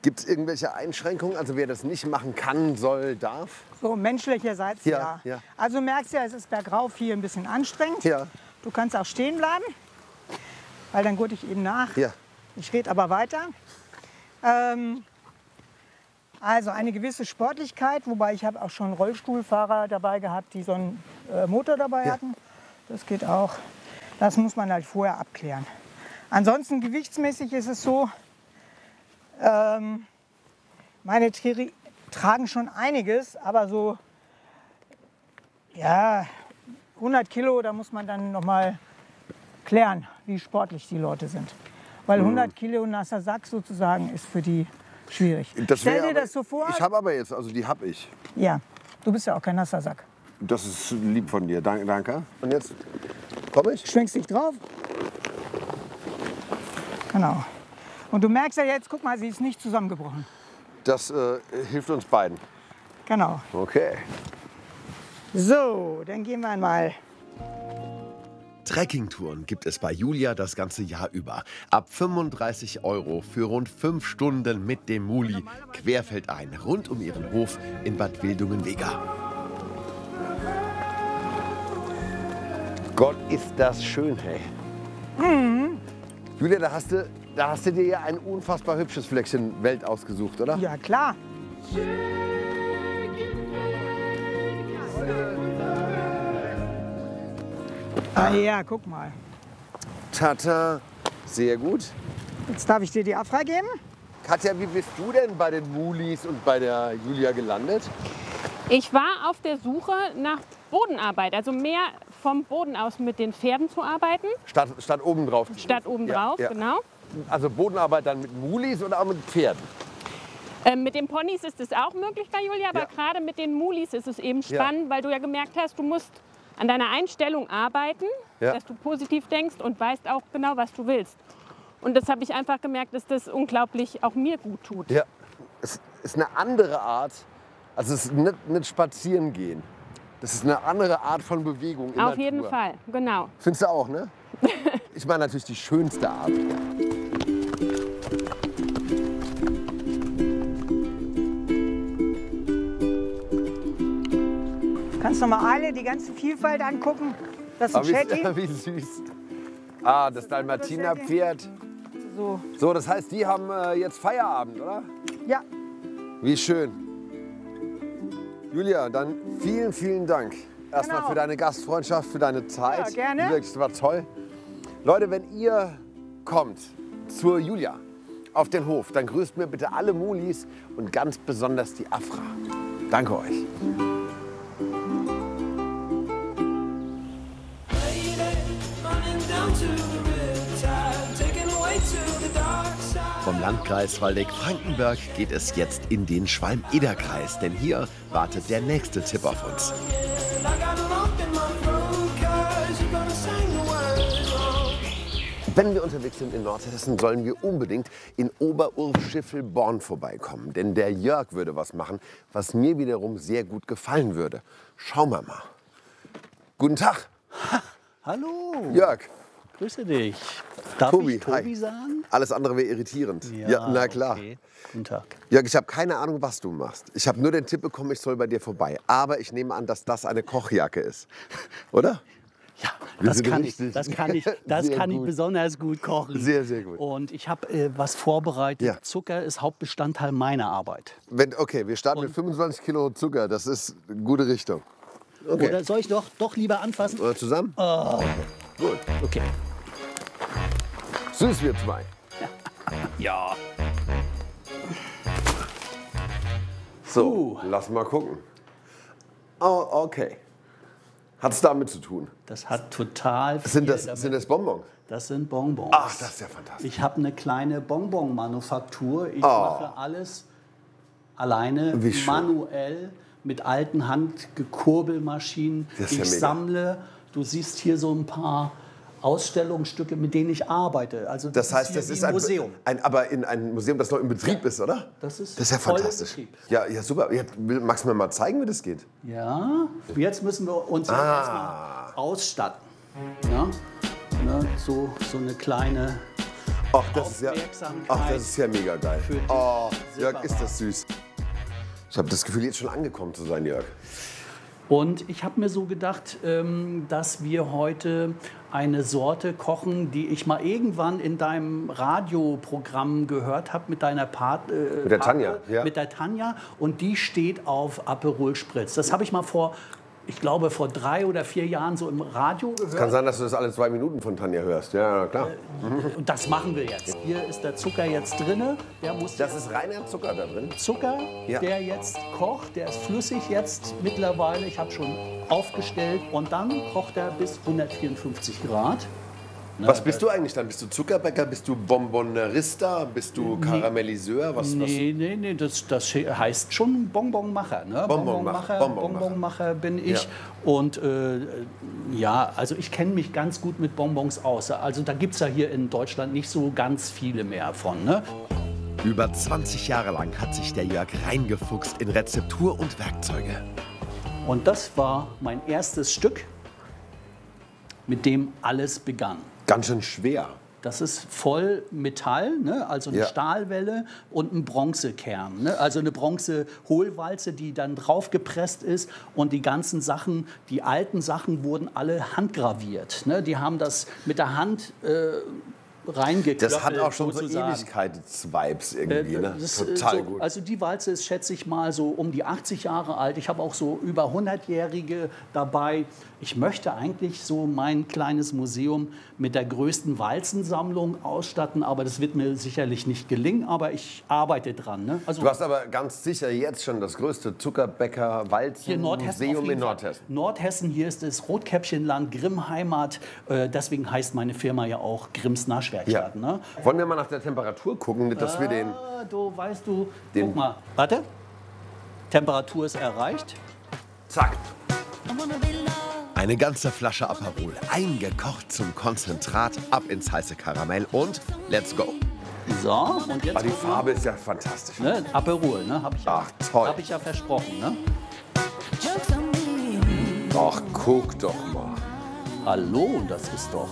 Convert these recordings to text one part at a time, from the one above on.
Gibt es irgendwelche Einschränkungen, also wer das nicht machen kann, soll, darf? So menschlicherseits Ja, ja. ja. Also du merkst ja, es ist bergauf hier ein bisschen anstrengend. Ja. Du kannst auch stehen bleiben, weil dann gurte ich eben nach. Ja. Ich rede aber weiter. Also eine gewisse Sportlichkeit, wobei ich habe auch schon Rollstuhlfahrer dabei gehabt, die so einen Motor dabei hatten. Das geht auch. Das muss man halt vorher abklären. Ansonsten gewichtsmäßig ist es so, meine Tiere tragen schon einiges, aber so ja, 100 Kilo, da muss man dann noch mal klären, wie sportlich die Leute sind. Weil 100 Kilo nasser Sack sozusagen ist für die schwierig. Stell dir das so vor. Ich habe aber jetzt, also die habe ich. Ja, du bist ja auch kein nasser Sack. Das ist lieb von dir, danke. Und jetzt komme ich? Schwenkst dich drauf. Genau. Und du merkst ja jetzt, guck mal, sie ist nicht zusammengebrochen. Das hilft uns beiden. Genau. Okay. So, dann gehen wir einmal. Trekkingtouren gibt es bei Julia das ganze Jahr über. Ab 35 € für rund 5 Stunden mit dem Muli querfeldein rund um ihren Hof in Bad Wildungen-Weger. Gott, ist das schön, hey. Julia, da hast du dir ja ein unfassbar hübsches Fleckchen Welt ausgesucht, oder? Ja, klar. Ah ja, guck mal. Tata, sehr gut. Jetzt darf ich dir die Afra geben. Katja, wie bist du denn bei den Mulis und bei der Julia gelandet? Ich war auf der Suche nach Bodenarbeit, also mehr vom Boden aus mit den Pferden zu arbeiten. Statt obendrauf. Statt obendrauf, Ja. genau. Also Bodenarbeit dann mit Mulis oder auch mit Pferden? Mit den Ponys ist es auch möglich bei Julia, aber Ja. gerade mit den Mulis ist es eben spannend, weil du ja gemerkt hast, du musst an deiner Einstellung arbeiten, dass du positiv denkst und weißt auch genau, was du willst. Und das habe ich einfach gemerkt, dass das unglaublich auch mir gut tut. Ja. Es ist eine andere Art. Also es ist nicht spazieren gehen. Das ist eine andere Art von Bewegung. In Auf Natur. jeden Fall, genau. Findest du auch, ne? Ich meine natürlich die schönste Art. Du kannst noch mal alle die ganze Vielfalt angucken. Das ist ein Shetty. Wie süß. Ah, das Dalmatiner-Pferd. So. So, das heißt, die haben jetzt Feierabend, oder? Ja, Wie schön. Julia, dann vielen, vielen Dank. Erstmal Genau. für deine Gastfreundschaft, für deine Zeit. Ja, gerne. Wirklich, das war toll. Leute, wenn ihr kommt zur Julia auf den Hof, dann grüßt mir bitte alle Mulis und ganz besonders die Afra. Danke euch. Vom Landkreis Waldeck-Frankenberg geht es jetzt in den Schwalm-Eder-Kreis, denn hier wartet der nächste Tipp auf uns. Wenn wir unterwegs sind in Nordhessen, sollen wir unbedingt in Oberurfschiffelborn vorbeikommen. Denn der Jörg würde was machen, was mir wiederum sehr gut gefallen würde. Schauen wir mal. Guten Tag, Hallo, Jörg. grüße dich. Darf Tobi, ich Tobi hi. sagen? Alles andere wäre irritierend. Ja, na klar. Okay. Guten Tag. Jörg, ich habe keine Ahnung, was du machst. Ich habe nur den Tipp bekommen, ich soll bei dir vorbei. Aber ich nehme an, dass das eine Kochjacke ist. Oder? Ja, Wir das sind kann ich, richtig. das kann ich, das Sehr kann ich gut. besonders gut kochen. Sehr, sehr gut. Und ich habe was vorbereitet. Ja. Zucker ist Hauptbestandteil meiner Arbeit. Okay, wir starten mit 25 Kilo Zucker. Das ist eine gute Richtung. Okay. Oder soll ich doch lieber anfassen? Oder zusammen? Gut. Okay. Süß wir zwei. Ja. So, lass mal gucken. Oh, okay. Hat es damit zu tun? Das hat total viel Sind das damit. Bonbons? Das sind Bonbons. Ach, das ist ja fantastisch. Ich habe eine kleine Bonbon-Manufaktur. Ich Oh. mache alles alleine, Wie schön. manuell, mit alten Handgekurbelmaschinen. Das ist ja Ich mega. sammle. Du siehst hier so ein paar Ausstellungsstücke, mit denen ich arbeite. Also Das heißt, hier das wie ist ein Museum. aber in ein Museum, das noch in Betrieb ist, oder? Das ist ja voll fantastisch. Betrieb. Ja, ja, super. Magst du mir mal zeigen, wie das geht? Ja, jetzt müssen wir uns ja erstmal ausstatten. Ja? Ne, so eine kleine. Ach, das ist ja, Aufmerksamkeit. das ist ja mega geil. Für dich. Oh, Jörg, Separat. ist das süß. Ich habe das Gefühl, jetzt schon angekommen zu sein, Jörg. Und ich habe mir so gedacht, dass wir heute eine Sorte kochen, die ich mal irgendwann in deinem Radioprogramm gehört habe mit deiner Mit der Tanja, ja. Mit der Tanja. Und die steht auf Aperol Spritz. Das habe ich mal vor 3 oder 4 Jahren so im Radio gehört. Kann sein, dass du das alle 2 Minuten von Tanja hörst. Ja, klar. Und das machen wir jetzt. Hier ist der Zucker jetzt drin. Der muss Das ist reiner Zucker da drin. Zucker, Ja. der jetzt kocht, der ist flüssig jetzt mittlerweile. Ich habe schon aufgestellt und dann kocht er bis 154 Grad. Was bist du eigentlich dann? Bist du Zuckerbäcker? Bist du Bonbonnerista? Bist du Karamelliseur? Was? Nee, das heißt schon Bonbonmacher. Ne? Bonbonmacher bin ich. Ja. Und ja, also ich kenne mich ganz gut mit Bonbons aus. Also da gibt es ja hier in Deutschland nicht so ganz viele mehr von. Ne? Über 20 Jahre lang hat sich der Jörg reingefuchst in Rezeptur und Werkzeuge. Und das war mein erstes Stück, mit dem alles begann. Ganz schön schwer. Das ist voll Metall, ne? Also eine Ja. Stahlwelle und ein Bronzekern. Ne? Also eine Bronzehohlwalze, die dann draufgepresst ist. Und die ganzen Sachen, die alten Sachen wurden alle handgraviert. Ne? Die haben das mit der Hand reingeklöppelt. Das hat auch schon sozusagen. so Ewigkeits-Vibes irgendwie. Ne? Das, Total so, gut. Also die Walze ist, schätze ich mal, so um die 80 Jahre alt. Ich habe auch so über 100-Jährige dabei. Ich möchte eigentlich so mein kleines Museum mit der größten Walzensammlung ausstatten, aber das wird mir sicherlich nicht gelingen, aber ich arbeite dran. Ne? Also Du hast aber ganz sicher jetzt schon das größte hier Zuckerbäcker-Walzen-Museum in Nordhessen. Nordhessen, hier ist das Rotkäppchenland, Grimm-Heimat. Deswegen heißt meine Firma ja auch Grimms Naschwerkstatt. Ja. Ne? Wollen wir mal nach der Temperatur gucken, dass wir den... Guck mal, warte. Temperatur ist erreicht. Zack. Eine ganze Flasche Aperol, eingekocht zum Konzentrat, ab ins heiße Karamell und let's go. So, und jetzt Ah, die guck mal. Farbe ist ja fantastisch. Ne, Aperol, ne? Hab ich ja, Ach, toll. Hab ich ja versprochen, ne? Ach, guck doch mal. Hallo, das ist doch.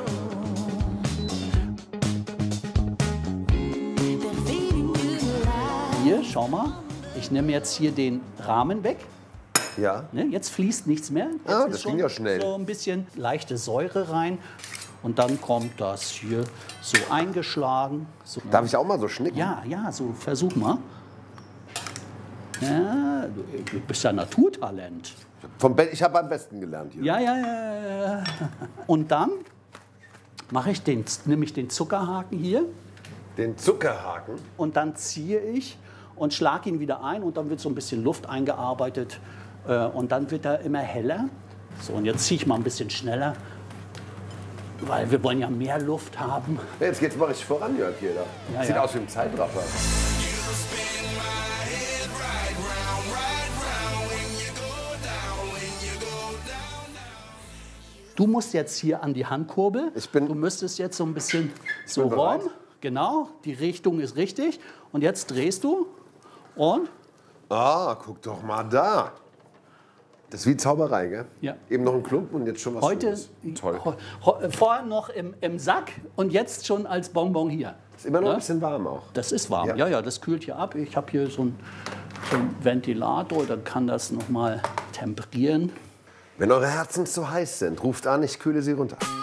Hier, schau mal. Ich nehme jetzt hier den Rahmen weg. Ja. Ne? Jetzt fließt nichts mehr. Jetzt Ah, ist das schon ging ja schnell. So ein bisschen leichte Säure rein. Und dann kommt das hier so eingeschlagen. So, Darf ich auch mal so schnicken? ja, so versuch mal. Ja, du bist ja Naturtalent. Ich habe am besten gelernt hier. Ja. Und dann nehme ich den Zuckerhaken hier Den Zuckerhaken. und dann ziehe ich und schlage ihn wieder ein und dann wird so ein bisschen Luft eingearbeitet und dann wird er immer heller. So, und jetzt ziehe ich mal ein bisschen schneller, weil wir wollen ja mehr Luft haben. Ja, jetzt geht's mal richtig voran, Jörg, hier. Da. Ja, Sieht ja. aus wie ein Zeitraffer. Du musst jetzt hier an die Handkurbel. Du müsstest jetzt so ein bisschen so bin rum. bereit. Genau, die Richtung ist richtig. Und jetzt drehst du und Ah, guck doch mal da. Das ist wie Zauberei, gell? Ja. Eben noch ein Klumpen und jetzt schon was heute Schönes. Toll. vorher noch im Sack und jetzt schon als Bonbon hier. Ist immer noch Ne? ein bisschen warm auch. Das ist warm. Ja. Ja, das kühlt hier ab. Ich habe hier so einen Ventilator, dann kann das noch mal temperieren. Wenn eure Herzen zu heiß sind, ruft an, ich kühle sie runter.